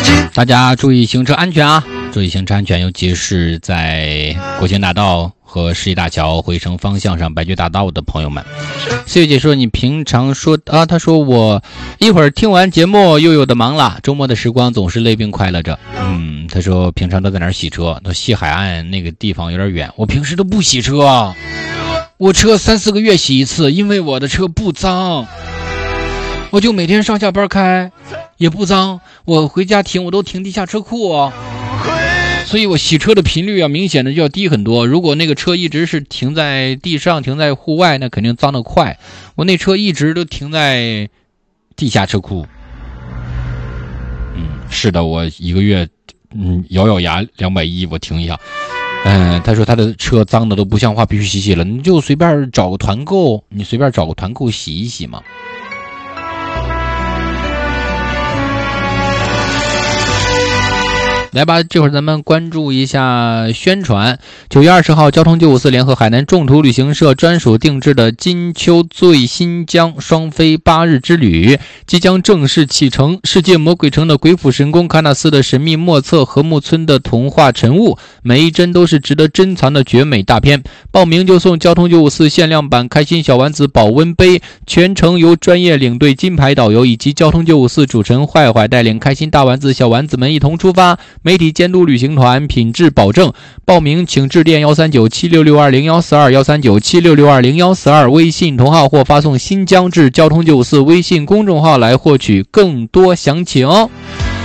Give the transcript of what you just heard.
大家注意行车安全啊！注意行车安全，尤其是在国庆大道和世纪大桥回程方向上白驹大道的朋友们。四月姐说，你平常说啊，她说我一会儿听完节目又有的忙了，周末的时光总是累并快乐着。她说平常都在哪儿洗车？都西海岸那个地方有点远，我平时都不洗车，我车3-4个月洗一次，因为我的车不脏，我就每天上下班开，也不脏，我回家停我都停地下车库所以我洗车的频率明显的就要低很多。如果那个车一直是停在地上，停在户外，那肯定脏得快。我那车一直都停在地下车库。是的，我一个月咬咬牙210我停一下。他说他的车脏的都不像话，必须洗了。你就随便找个团购，洗一洗嘛。来吧，这会儿咱们关注一下宣传。9月20号，交通954联合海南众途旅行社专属定制的金秋醉新疆双飞8日之旅即将正式启程。世界魔鬼城的鬼斧神工，喀纳斯的神秘莫测，禾木村的童话晨雾，每一帧都是值得珍藏的绝美大片。报名就送交通954限量版开心小丸子保温杯，全程由专业领队金牌导游以及交通954主持人坏坏带领开心大丸子小丸子们一同出发，媒体监督旅行团，品质保证。报名请致电13976620142，13976620142，微信同号或发送新疆至交通954微信公众号来获取更多详情。